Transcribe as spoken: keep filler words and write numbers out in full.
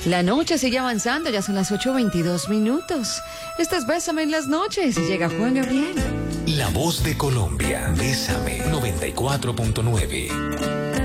La noche sigue avanzando, ya son las ocho veintidós minutos. Esto es Bésame en las noches y llega Juan Gabriel. La voz de Colombia, Bésame noventa y cuatro punto nueve.